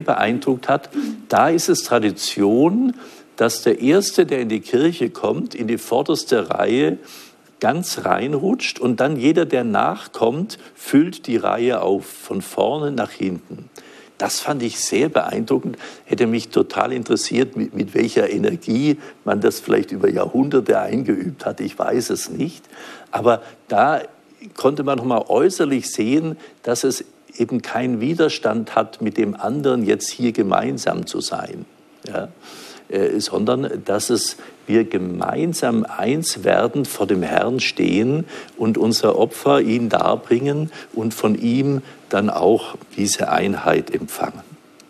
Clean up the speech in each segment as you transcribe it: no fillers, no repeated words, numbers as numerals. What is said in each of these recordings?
beeindruckt hat. Da ist es Tradition, dass der Erste, der in die Kirche kommt, in die vorderste Reihe ganz reinrutscht und dann jeder, der nachkommt, füllt die Reihe auf, von vorne nach hinten. Das fand ich sehr beeindruckend, hätte mich total interessiert, mit welcher Energie man das vielleicht über Jahrhunderte eingeübt hat, ich weiß es nicht. Aber da konnte man nochmal äußerlich sehen, dass es eben keinen Widerstand hat, mit dem anderen jetzt hier gemeinsam zu sein, ja? Sondern dass wir gemeinsam eins werden, vor dem Herrn stehen und unser Opfer ihn darbringen und von ihm dann auch diese Einheit empfangen.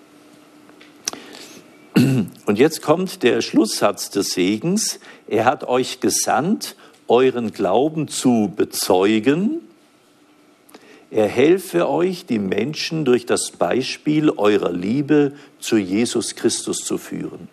Und jetzt kommt der Schlusssatz des Segens. Er hat euch gesandt, euren Glauben zu bezeugen. Er helfe euch, die Menschen durch das Beispiel eurer Liebe zu Jesus Christus zu führen.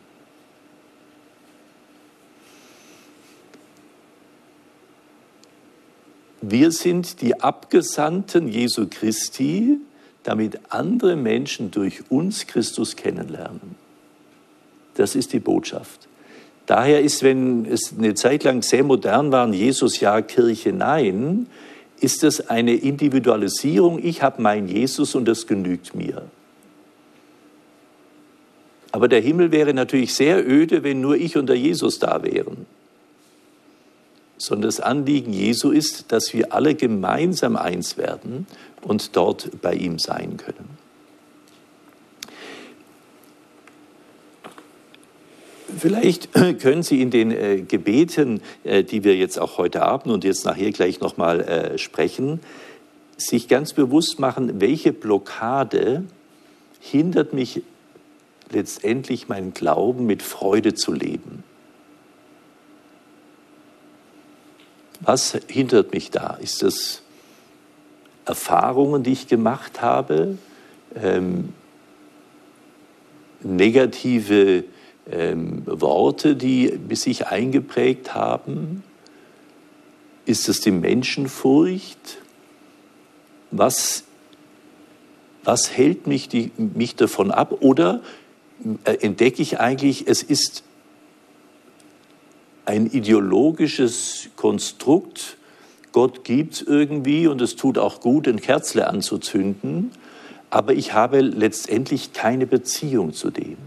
Wir sind die Abgesandten Jesu Christi, damit andere Menschen durch uns Christus kennenlernen. Das ist die Botschaft. Daher ist, wenn es eine Zeit lang sehr modern war, Jesus ja, Kirche nein, ist es eine Individualisierung. Ich habe meinen Jesus und das genügt mir. Aber der Himmel wäre natürlich sehr öde, wenn nur ich und der Jesus da wären. Sondern das Anliegen Jesu ist, dass wir alle gemeinsam eins werden und dort bei ihm sein können. Vielleicht können Sie in den Gebeten, die wir jetzt auch heute Abend und jetzt nachher gleich nochmal sprechen, sich ganz bewusst machen, welche Blockade hindert mich letztendlich, meinen Glauben mit Freude zu leben. Was hindert mich da? Ist das Erfahrungen, die ich gemacht habe? Negative Worte, die sich eingeprägt haben? Ist es die Menschenfurcht? Was hält mich davon ab? Oder entdecke ich eigentlich, es ist ein ideologisches Konstrukt, Gott gibt es irgendwie und es tut auch gut, ein Kerzle anzuzünden, aber ich habe letztendlich keine Beziehung zu dem.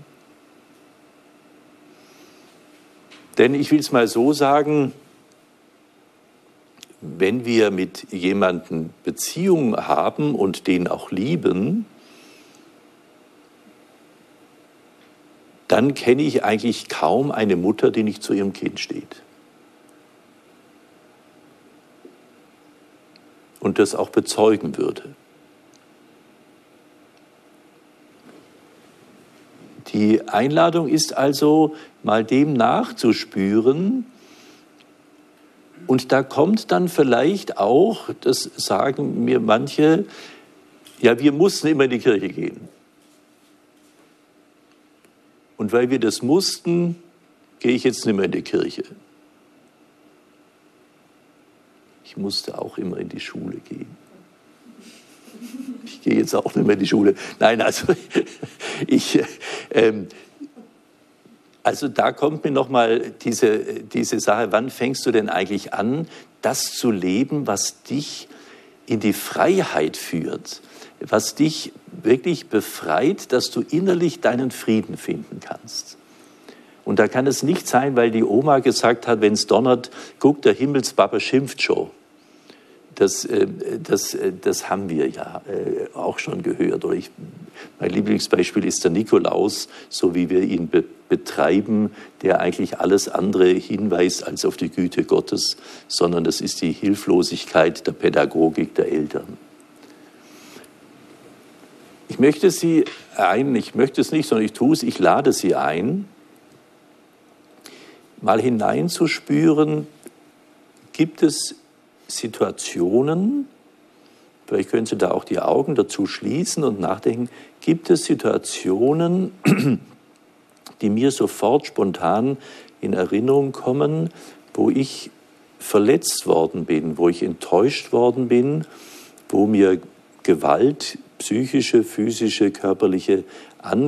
Denn ich will es mal so sagen, wenn wir mit jemandem Beziehung haben und den auch lieben, dann kenne ich eigentlich kaum eine Mutter, die nicht zu ihrem Kind steht. Und das auch bezeugen würde. Die Einladung ist also, mal dem nachzuspüren. Und da kommt dann vielleicht auch, das sagen mir manche, ja, wir mussten immer in die Kirche gehen. Und weil wir das mussten, gehe ich jetzt nicht mehr in die Kirche. Ich musste auch immer in die Schule gehen. Ich gehe jetzt auch nicht mehr in die Schule. Nein, also da kommt mir nochmal diese Sache, wann fängst du denn eigentlich an, das zu leben, was dich in die Freiheit führt, was dich wirklich befreit, dass du innerlich deinen Frieden finden kannst. Und da kann es nicht sein, weil die Oma gesagt hat, wenn es donnert, guck, der Himmelspapa schimpft schon. Das haben wir ja auch schon gehört. Oder mein Lieblingsbeispiel ist der Nikolaus, so wie wir ihn betreiben, der eigentlich alles andere hinweist als auf die Güte Gottes, sondern das ist die Hilflosigkeit der Pädagogik der Eltern. Ich möchte es nicht, sondern ich tue es, ich lade Sie ein, mal hineinzuspüren, gibt es Situationen, vielleicht können Sie da auch die Augen dazu schließen und nachdenken, gibt es Situationen, die mir sofort spontan in Erinnerung kommen, wo ich verletzt worden bin, wo ich enttäuscht worden bin, wo mir Gewalt, psychische, physische, körperliche